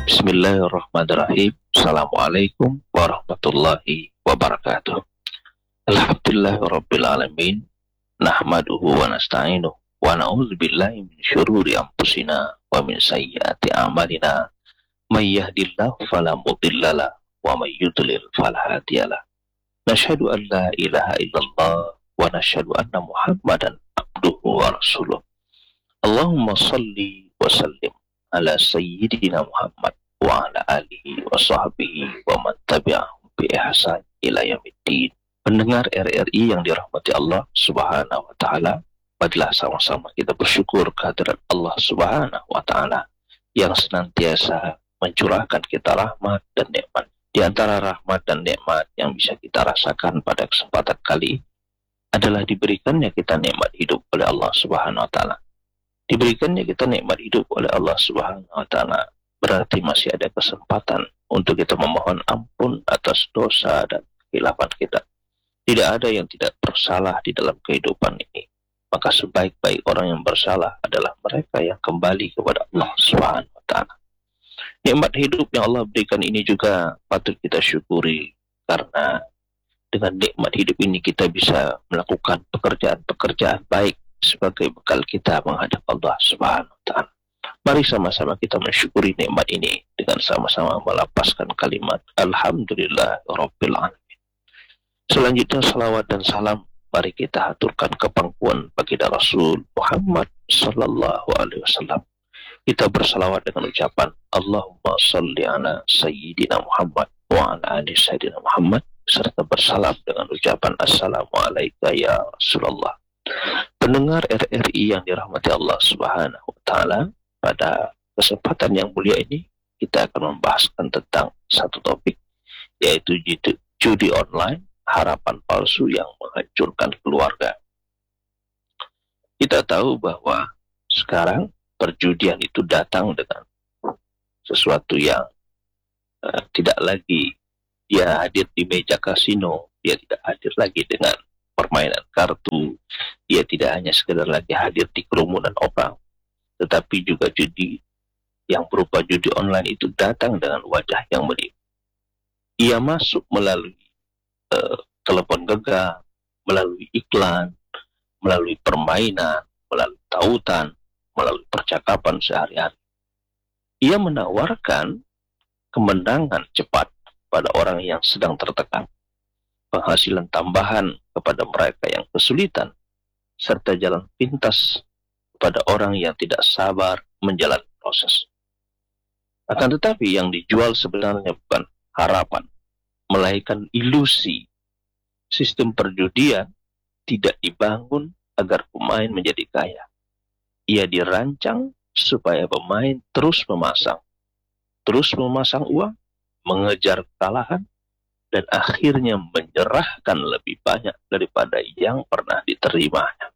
Bismillahirrahmanirrahim. Assalamualaikum warahmatullahi wabarakatuh. Alhamdulillahirabbil alamin. Nahmaduhu wa nasta'inuhu wa na'udzubillahi min syururi anfusina wa min sayyiati a'malina. May yahdihillahu fala mudhillalah wa may yudlil fala hadiyalah. Nashhadu an la ilaha illallah wa nashhadu anna Muhammadan abduhu wa rasuluh. Allahumma salli wa sallim ala sayyidina Muhammad wa ala alihi wa sahbihi wa man tabi'ahum bi ihsan ila yaumiddin. Pendengar RRI yang dirahmati Allah Subhanahu wa taala, marilah sama-sama kita bersyukur kehadirat Allah Subhanahu wa taala yang senantiasa mencurahkan kita rahmat dan nikmat. Di antara rahmat dan nikmat yang bisa kita rasakan pada kesempatan kali adalah diberikannya kita nikmat hidup oleh Allah Subhanahu wa taala. Diberikannya kita nikmat hidup oleh Allah Subhanahu wa taala berarti masih ada kesempatan untuk kita memohon ampun atas dosa dan kehilafan kita. Tidak ada yang tidak bersalah di dalam kehidupan ini. Maka sebaik-baik orang yang bersalah adalah mereka yang kembali kepada Allah Subhanahu wa taala. Nikmat hidup yang Allah berikan ini juga patut kita syukuri, karena dengan nikmat hidup ini kita bisa melakukan pekerjaan-pekerjaan baik sebagai bekal kita menghadap Allah Subhanahu wa taala. Mari sama-sama kita mensyukuri nikmat ini dengan sama-sama melapaskan kalimat Alhamdulillahirabbil alamin. Selanjutnya salawat dan salam mari kita haturkan ke pangkuan baginda Rasul Muhammad sallallahu alaihi wasallam. Kita bersalawat dengan ucapan Allahumma salli ala sayyidina Muhammad wa ala ali sayyidina Muhammad, serta bersalam dengan ucapan Assalamualaikum ya Rasulullah. Pendengar RRI yang dirahmati Allah Subhanahu wa taala, pada kesempatan yang mulia ini kita akan membahaskan tentang satu topik, yaitu judi online, harapan palsu yang menghancurkan keluarga. Kita tahu bahwa sekarang perjudian itu datang dengan sesuatu yang tidak lagi dia hadir di meja kasino, dia tidak hadir lagi dengan permainan kartu, dia tidak hanya sekedar lagi hadir di kerumunan orang, tetapi juga judi yang berupa judi online itu datang dengan wajah yang menipu. Ia masuk melalui telepon genggam, melalui iklan, melalui permainan, melalui tautan, melalui percakapan sehari-hari. Ia menawarkan kemenangan cepat pada orang yang sedang tertekan, penghasilan tambahan kepada mereka yang kesulitan, serta jalan pintas kepada orang yang tidak sabar menjalani proses. Akan tetapi yang dijual sebenarnya bukan harapan, melainkan ilusi. Sistem perjudian tidak dibangun agar pemain menjadi kaya. Ia dirancang supaya pemain terus memasang uang, mengejar kekalahan, dan akhirnya menyerahkan lebih banyak daripada yang pernah diterimanya.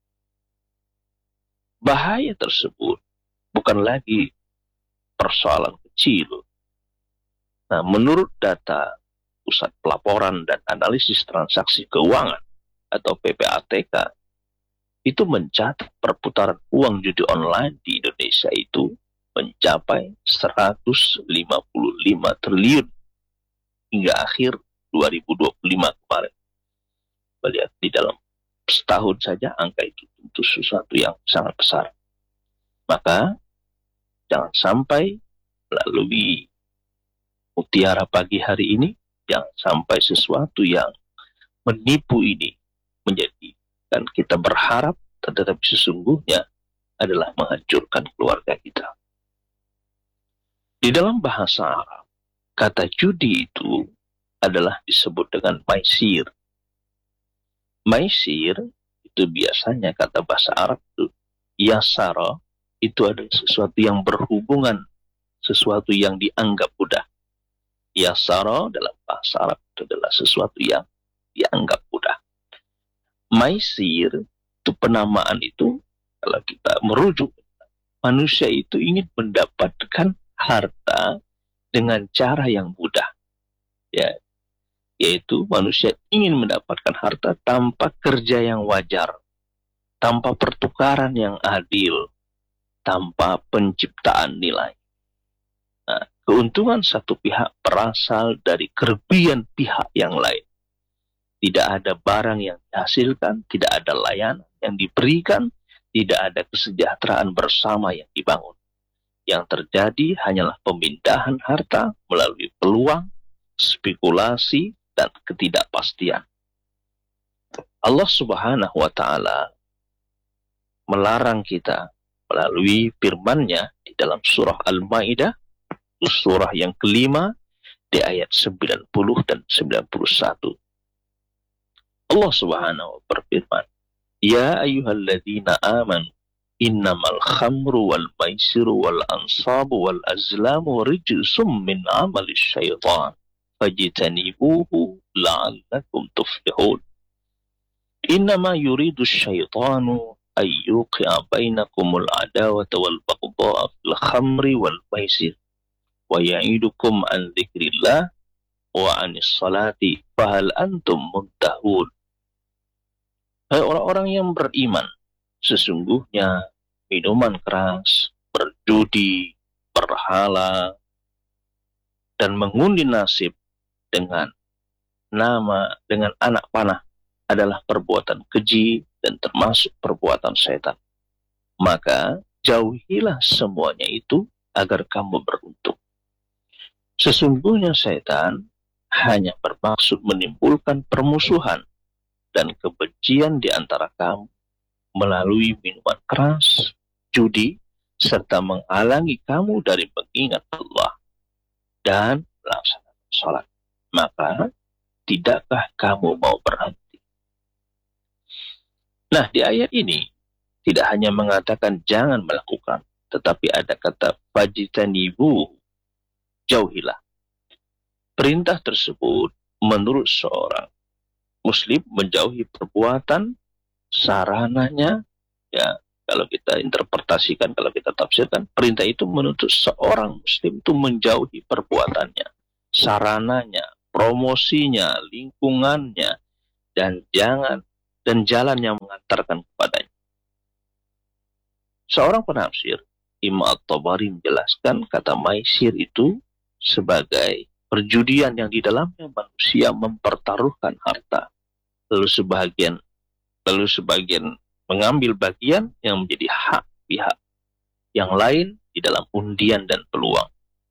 Bahaya tersebut bukan lagi persoalan kecil. Nah, menurut data Pusat Pelaporan dan Analisis Transaksi Keuangan atau PPATK, itu mencatat perputaran uang judi online di Indonesia itu mencapai 155 triliun hingga akhir 2025 kemarin. Melihat di dalam setahun saja angka itu tentu sesuatu yang sangat besar. Maka jangan sampai melalui mutiara pagi hari ini, jangan sampai sesuatu yang menipu ini menjadikan kita berharap, tetapi sesungguhnya adalah menghancurkan keluarga kita. Di dalam bahasa Arab, kata judi itu adalah disebut dengan maisir. Maisir itu biasanya kata bahasa Arab itu yasara, itu adalah sesuatu yang berhubungan, sesuatu yang dianggap mudah. Yasara dalam bahasa Arab itu adalah sesuatu yang dianggap mudah. Maisir itu penamaan itu, kalau kita merujuk, manusia itu ingin mendapatkan harta dengan cara yang mudah, ya, yaitu manusia ingin mendapatkan harta tanpa kerja yang wajar, tanpa pertukaran yang adil, tanpa penciptaan nilai. Nah, keuntungan satu pihak berasal dari kerugian pihak yang lain. Tidak ada barang yang dihasilkan, tidak ada layanan yang diberikan, tidak ada kesejahteraan bersama yang dibangun. Yang terjadi hanyalah pemindahan harta melalui peluang, spekulasi, dan ketidakpastian. Allah Subhanahu wa Ta'ala melarang kita melalui firman-Nya di dalam surah Al-Maidah, surah yang kelima, di ayat 90 dan 91. Allah Subhanahu wa berfirman, "Ya ayyuhalladzina amanu innamal khamru wal maisiru wal ansabu wal azlamu rijsum min amalis syaitan fajtanibuhu la'allakum tuflihun. Innama yuridu syaitanu ayyuqi'a bainakumul adawata wal baghdha'a fil khamri wal maisir wa ya'idukum an dzikrillah wa anis salati fahal antum muntahun." Hai orang-orang yang beriman, sesungguhnya minuman keras, berjudi, berhala, dan mengundi nasib dengan anak panah adalah perbuatan keji dan termasuk perbuatan setan. Maka jauhilah semuanya itu agar kamu beruntung. Sesungguhnya setan hanya bermaksud menimbulkan permusuhan dan kebencian di antara kamu melalui minuman keras, judi, serta menghalangi kamu dari mengingat Allah dan melaksanakan sholat. Maka tidakkah kamu mau berhenti? Nah, di ayat ini tidak hanya mengatakan jangan melakukan, tetapi ada kata fajtanibu, jauhilah. Perintah tersebut menurut seorang Muslim menjauhi perbuatan, sarananya, ya kalau kita interpretasikan, kalau kita tafsirkan, perintah itu menuntut seorang Muslim itu menjauhi perbuatannya, sarananya, promosinya, lingkungannya, dan jalan yang mengantarkan kepadanya. Seorang penafsir, Imam At-Tabari menjelaskan kata maisir itu sebagai perjudian yang di dalamnya manusia mempertaruhkan harta, lalu sebagian mengambil bagian yang menjadi hak pihak yang lain di dalam undian dan peluang.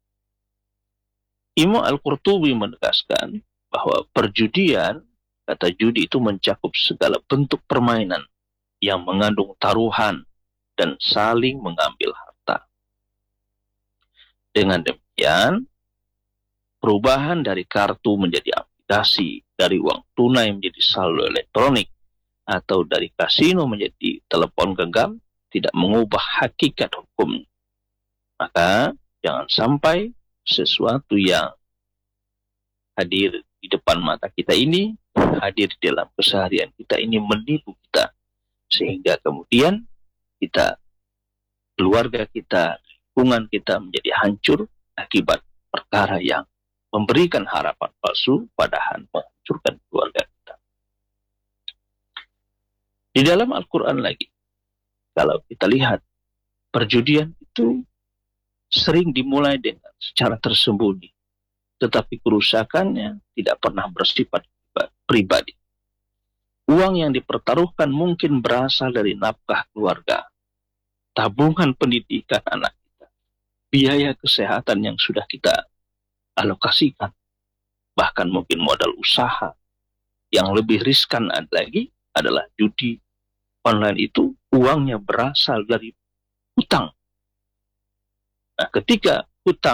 Imam Al-Qurtubi menegaskan bahwa perjudian, kata judi itu mencakup segala bentuk permainan yang mengandung taruhan dan saling mengambil harta. Dengan demikian, perubahan dari kartu menjadi aplikasi, dari uang tunai menjadi saldo elektronik, atau dari kasino menjadi telepon genggam tidak mengubah hakikat hukum. Maka jangan sampai sesuatu yang hadir di depan mata kita ini, hadir di dalam keseharian kita ini menipu kita, sehingga kemudian kita, keluarga kita, lingkungan kita menjadi hancur akibat perkara yang memberikan harapan palsu padahal menghancurkan keluarga kita. Di dalam Al-Quran lagi, kalau kita lihat, perjudian itu sering dimulai dengan secara tersembunyi, tetapi kerusakannya tidak pernah bersifat pribadi. Uang yang dipertaruhkan mungkin berasal dari nafkah keluarga, tabungan pendidikan anak kita, biaya kesehatan yang sudah kita alokasikan, bahkan mungkin modal usaha. Yang lebih riskan lagi adalah judi online itu uangnya berasal dari hutang. Nah, ketika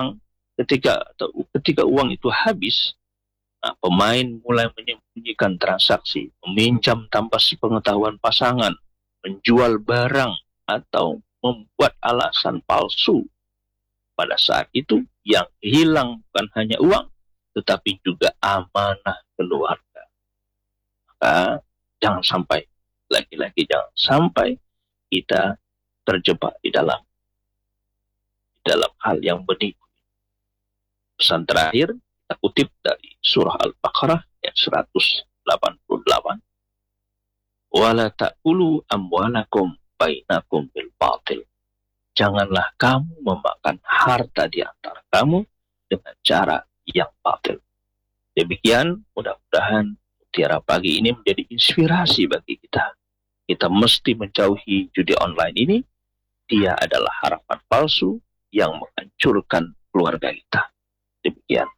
uang itu habis, nah, pemain mulai menyembunyikan transaksi, meminjam tanpa sepengetahuan pasangan, menjual barang, atau membuat alasan palsu. Pada saat itu yang hilang bukan hanya uang, tetapi juga amanah keluarga. Maka jangan sampai, lagi-lagi jangan sampai kita terjebak di dalam hal yang menipu. Pesan terakhir kita kutip dari surah Al-Baqarah ayat 188. Wala ta'kulu amwalakum bainakum bil batil. Janganlah kamu memakan harta di antara kamu dengan cara yang batil. Demikian, mudah-mudahan Mutiara Pagi ini menjadi inspirasi bagi kita. Kita mesti menjauhi judi online ini. Dia adalah harapan palsu yang menghancurkan keluarga kita. Demikian.